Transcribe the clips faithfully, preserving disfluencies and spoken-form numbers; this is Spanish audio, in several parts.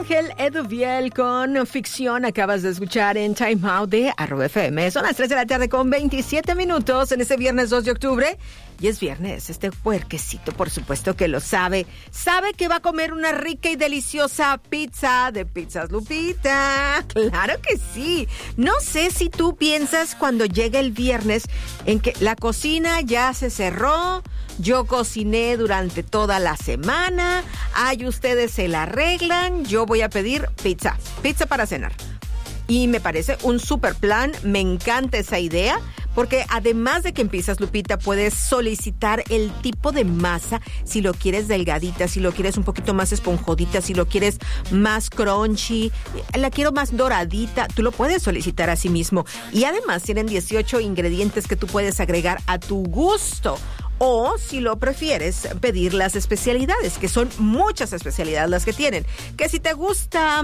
Ángel Eduviel con Ficción. Acabas de escuchar en Time Out de Arroba F M. Son las tres de la tarde con veintisiete minutos en este viernes dos de octubre. Y es viernes. Este puerquecito, por supuesto que lo sabe. Sabe que va a comer una rica y deliciosa pizza de Pizzas Lupita. ¡Claro que sí! No sé si tú piensas cuando llega el viernes en que la cocina ya se cerró, yo cociné durante toda la semana, ay, ustedes se la arreglan, yo voy a pedir pizza, pizza para cenar. Y me parece un super plan, me encanta esa idea, porque además de que en Pizzas Lupita puedes solicitar el tipo de masa, si lo quieres delgadita, si lo quieres un poquito más esponjodita, si lo quieres más crunchy, la quiero más doradita, tú lo puedes solicitar a sí mismo. Y además tienen dieciocho ingredientes que tú puedes agregar a tu gusto. O, si lo prefieres, pedir las especialidades, que son muchas especialidades las que tienen. Que si te gusta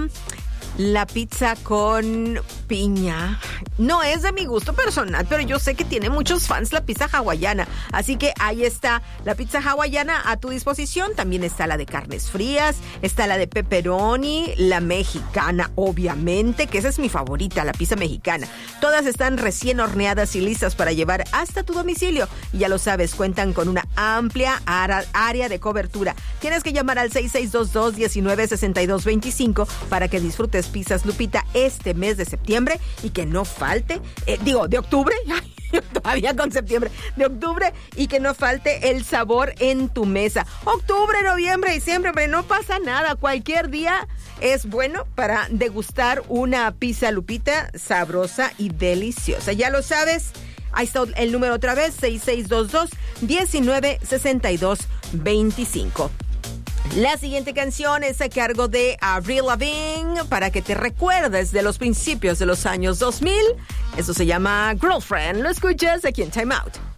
la pizza con piña, no es de mi gusto personal, pero yo sé que tiene muchos fans la pizza hawaiana. Así que ahí está la pizza hawaiana a tu disposición. También está la de carnes frías, está la de pepperoni, la mexicana, obviamente, que esa es mi favorita, la pizza mexicana. Todas están recién horneadas y listas para llevar hasta tu domicilio. Y ya lo sabes, cuentan con una amplia área de cobertura. Tienes que llamar al seis seis dos dos, uno nueve seis dos dos cinco para que disfrutes Pizzas Lupita este mes de septiembre y que no falte, eh, digo, de octubre, todavía con septiembre, de octubre, y que no falte el sabor en tu mesa. Octubre, noviembre, diciembre, pero no pasa nada, cualquier día es bueno para degustar una pizza Lupita sabrosa y deliciosa. Ya lo sabes. Ahí está el número otra vez, seis seis dos dos, uno nueve seis dos dos cinco. La siguiente canción es a cargo de Avril Lavigne para que te recuerdes de los principios de los años dos mil. Eso se llama Girlfriend. Lo escuchas aquí en Time Out.